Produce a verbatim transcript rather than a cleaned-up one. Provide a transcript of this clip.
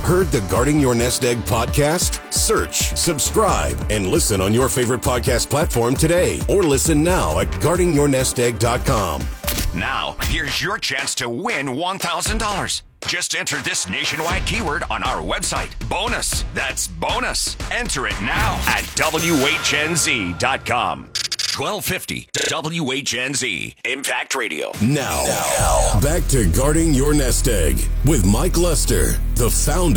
Heard the Guarding Your Nest Egg podcast? Search, subscribe, and listen on your favorite podcast platform today. Or listen now at guarding your nest egg dot com. Now, here's your chance to win one thousand dollars. Just enter this nationwide keyword on our website. Bonus. That's bonus. Enter it now at W H N Z dot com. twelve fifty W H N Z Impact Radio. Now, now, back to Guarding Your Nest Egg with Mike Lester, the founder